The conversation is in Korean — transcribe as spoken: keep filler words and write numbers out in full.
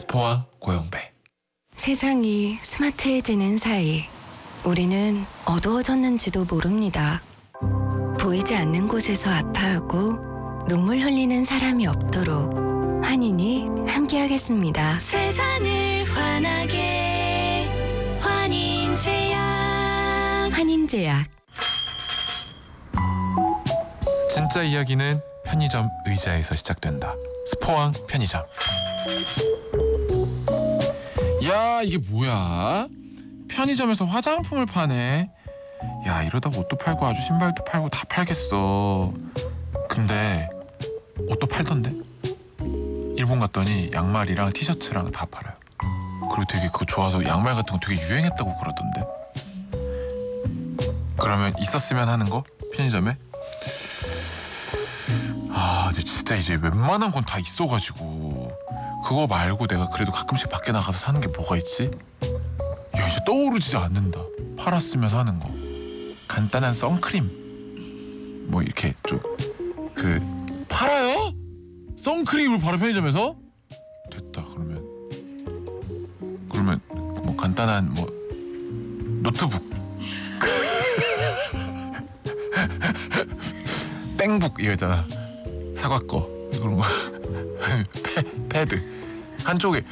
스포와 고영배. 세상이 스마트해지는 사이 우리는 어두워졌는지도 모릅니다. 보이지 않는 곳에서 아파하고 눈물 흘리는 사람이 없도록 환인이 함께하겠습니다. 세상을 환하게 환인제약. 환인제약. 진짜 이야기는 편의점 의자에서 시작된다. 스포왕 편의점. 야, 이게 뭐야? 편의점에서 화장품을 파네. 야, 이러다가 옷도 팔고 아주 신발도 팔고 다 팔겠어. 근데 옷도 팔던데? 일본 갔더니 양말이랑 티셔츠랑 다 팔아요. 그리고 되게 그거 좋아서 양말 같은 거 되게 유행했다고 그러던데. 그러면 있었으면 하는 거? 편의점에? 아, 근데 진짜 이제 웬만한 건 다 있어가지고 그거 말고 내가 그래도 가끔씩 밖에 나가서 사는 게 뭐가 있지? 야, 이제 떠오르지 않는다. 팔았으면 하는 거. 간단한 선크림 뭐 이렇게 좀 그 팔아요? 선크림을 팔아 편의점에서? 됐다. 그러면 그러면 뭐 간단한 뭐 노트북 땡북 이거 있잖아. 사과 거 그런 거 패, 패드 한쪽에